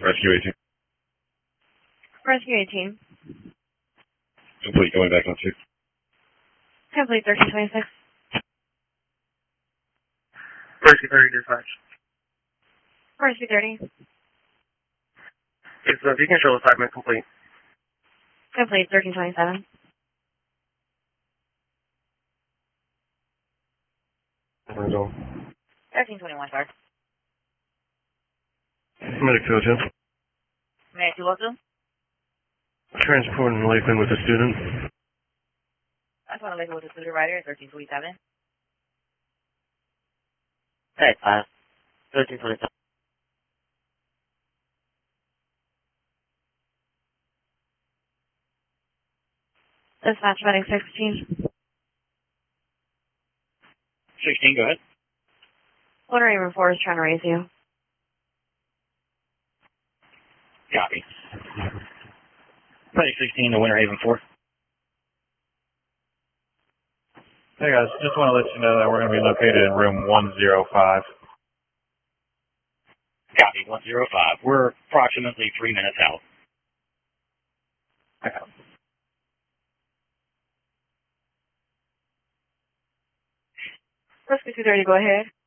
Rescue 18. Rescue 18. Complete, going back on 2. Complete 1326. Rescue 30 dispatch. Rescue 30. Is the beacon control assignment complete? Complete 1327. Rental. 1321, sir. Medic 202. May I 202? Transporting Lakeland with a student. I just want to leave it with the student rider, 1327. Hey, 1327. Dispatch medic 16. 16, go ahead. Winter Haven 4 is trying to raise you. Copy. Medic 16 to Winter Haven 4. Hey guys, just want to let you know that we're going to be located in room 105. Copy, 105. We're approximately 3 minutes out. Rescue 230, go ahead.